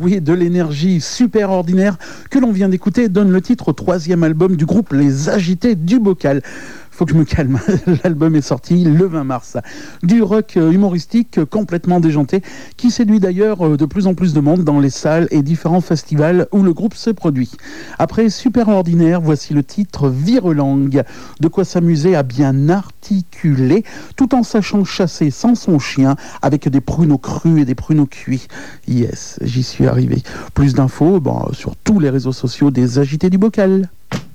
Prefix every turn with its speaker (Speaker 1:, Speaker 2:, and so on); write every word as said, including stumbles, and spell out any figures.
Speaker 1: oui, de l'énergie super ordinaire que l'on vient d'écouter donne le titre au troisième album du groupe Les Agités du Bocal. Faut que je me calme, l'album est sorti le vingt mars. Du rock humoristique complètement déjanté qui séduit d'ailleurs de plus en plus de monde dans les salles et différents festivals où le groupe se produit. Après Super Ordinaire, voici le titre Virelangue, de quoi s'amuser à bien articuler tout en sachant chasser sans son chien avec des pruneaux crus et des pruneaux cuits. Yes, j'y suis arrivé. Plus d'infos bon, sur tous les réseaux sociaux des Agités du Bocal.